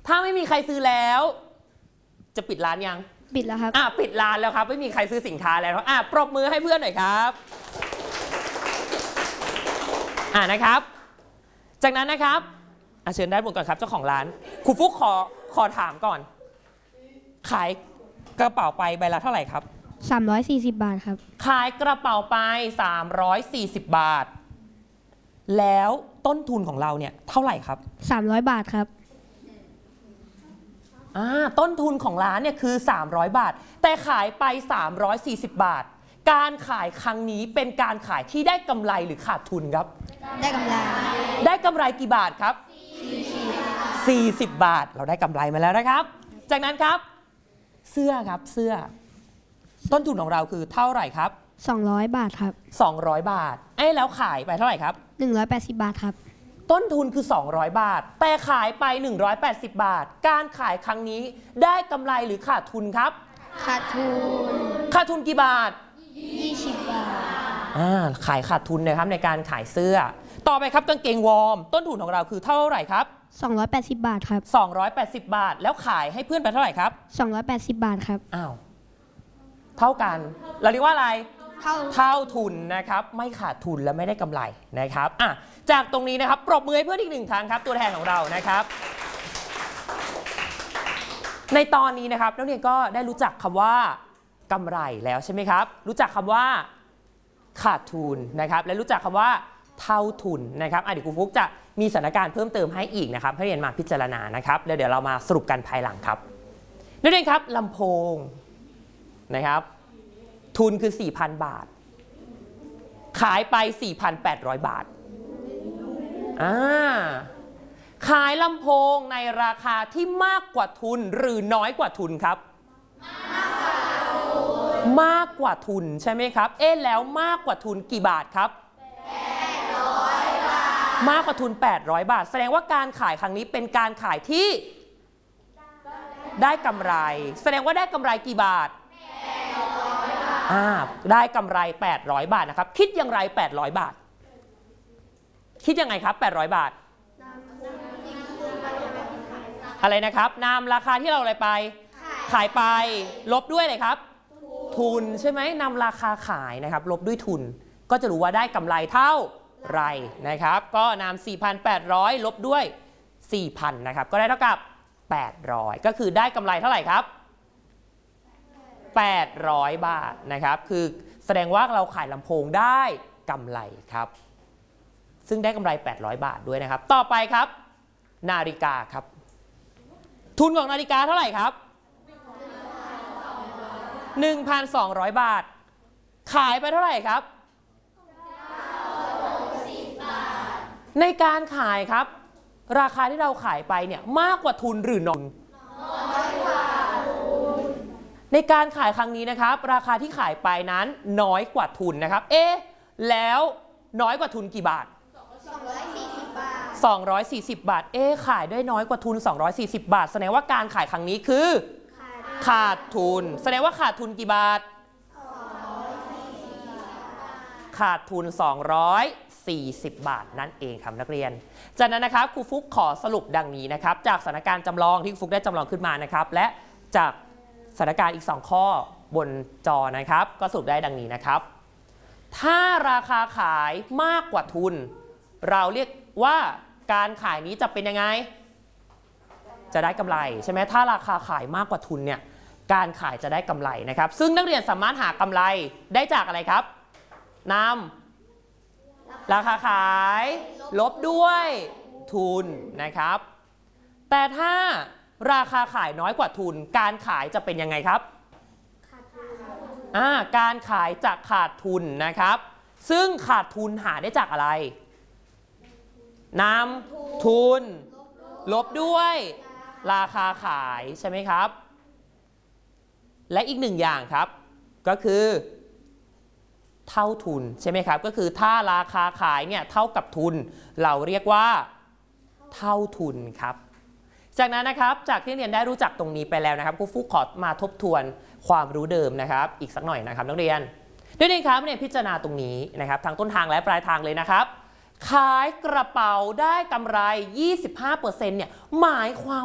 ถ้าไม่มีใครซื้อแล้วจะปิดร้านยังปิดแล้วครับปิดร้านแล้วครับไม่มีใครซื้อสินค้าแล้วปรบมือให้เพื่อนหน่อยครับนะครับจากนั้นนะครับเชิญด้านบนก่อนครับเจ้าของร้านครูฟุกขอถามก่อนขายกระเป๋าไปใบละเท่าไหร่ครับ 340 บาทครับขายกระเป๋าไป340 บาทแล้วต้นทุนของเราเนี่ยเท่าไหร่ครับ 300 บาทครับต้นทุนของร้านเนี่ยคือ300 บาทแต่ขายไป340 บาทการขายครั้งนี้เป็นการขายที่ได้กำไรหรือขาดทุนครับได้กำไรกี่บาทครับ40 บาทเราได้กำไรมาแล้วนะครับจากนั้นครับเสื้อครับเสื้อต้นทุนของเราคือเท่าไหร่ครับ 200 บาทครับ 200 บาทแล้วขายไปเท่าไหร่ครับ 180 บาทครับต้นทุนคือ200 บาทแต่ขายไป180 บาทการขายครั้งนี้ได้กำไรหรือขาดทุนครับขาดทุนกี่บาท 20 บาทขายขาดทุนนะครับในการขายเสื้อต่อไปครับกางเกงวอร์มต้นทุนของเราคือเท่าไหร่ครับ 280 บาทครับ 280 บาทแล้วขายให้เพื่อนไปเท่าไหร่ครับ 280 บาทครับเท่ากันเราเรียกว่าอะไรเท่าทุนนะครับไม่ขาดทุนและไม่ได้กำไรนะครับจากตรงนี้นะครับปรบมือให้เพื่อนอีก1 ครั้งครับตัวแทนของเรานะครับในตอนนี้นะครับนักเรียนก็ได้รู้จักคำว่ากำไรแล้วใช่ไหมครับรู้จักคำว่าขาดทุนนะครับและรู้จักคำว่าเท่าทุนนะครับเดี๋ยวครูฟุกจะมีสถานการณ์เพิ่มเติมให้อีกนะครับให้เรียนมาพิจารณานะครับแล้วเดี๋ยวเรามาสรุปกันภายหลังครับนักเรียนครับลำโพงนะครับทุนคือ 4,000 บาทขายไป 4,800 บาทขายลำโพงในราคาที่มากกว่าทุนหรือน้อยกว่าทุนครับมากกว่าทุนใช่ไหมครับแล้วมากกว่าทุนกี่บาทครับ800 บาทมากกว่าทุน800 บาทแสดงว่าการขายครั้งนี้เป็นการขายที่ได้กำไรแสดงว่าได้กำไรกี่บาทได้กำไร800 บาทนะครับคิดอย่างไร800 บาทคิดยังไงครับ800 บาทอะไรนะครับนำราคาที่เราอะไรไปขายไปลบด้วยเลยครับทุนใช่ไหมนำราคาขายนะครับลบด้วยทุนก็จะรู้ว่าได้กำไรเท่าไรนะครับก็นำ 4,800 ลบด้วย 4,000 นะครับก็ได้เท่ากับ800ก็คือได้กำไรเท่าไหร่ครับ800 บาทนะครับคือแสดงว่าเราขายลำโพงได้กำไรครับซึ่งได้กำไร800 บาทด้วยนะครับต่อไปครับนาฬิกาครับทุนของนาฬิกาเท่าไหร่ครับ 1,200 บาทขายไปเท่าไหร่ครับในการขายครับราคาที่เราขายไปเนี่ยมากกว่าทุนหรือน้อยในการขายครั้งนี้นะครับราคาที่ขายไปนั้นน้อยกว่าทุนนะครับแล้วน้อยกว่าทุนกี่บาท240 บาท240 บาทขายได้น้อยกว่าทุน240 บาทแสดงว่าการขายครั้งนี้คือขาดทุนแสดงว่าขาดทุนกี่บาทขาดทุน240 บาทนั่นเองครับนักเรียนจากนั้นนะครับครูฟุกขอสรุปดังนี้นะครับจากสถานการณ์จำลองที่ครูฟุกได้จำลองขึ้นมานะครับและจากสถานการณ์อีก2ข้อบนจอนะครับก็สรุปได้ดังนี้นะครับถ้าราคาขายมากกว่าทุนเราเรียกว่าการขายนี้จะเป็นยังไงจะได้กำไรใช่ไหมถ้าราคาขายมากกว่าทุนเนี่ยการขายจะได้กำไรนะครับซึ่งนักเรียนสามารถหากำไรได้จากอะไรครับนำราคาขายลบด้วยทุนนะครับแต่ถ้าราคาขายน้อยกว่าทุนการขายจะเป็นยังไงครับการขายจะขาดทุนนะครับซึ่งขาดทุนหาได้จากอะไรนำทุนลบด้วยราคาขายใช่ไหมครับและอีก1อย่างครับก็คือเท่าทุนใช่ไหมครับก็คือถ้าราคาขายเนี่ยเท่ากับทุนเราเรียกว่าเท่าทุนครับจากนั้นนะครับจากที่เรียนได้รู้จักตรงนี้ไปแล้วนะครับครูฟุกขอมาทบทวนความรู้เดิมนะครับอีกสักหน่อยนะครับนักเรียนด้วยนี้ครับเนี่ยพิจารณาตรงนี้นะครับทั้งต้นทางและปลายทางเลยนะครับขายกระเป๋าได้กำไร 25% เนี่ยหมายความ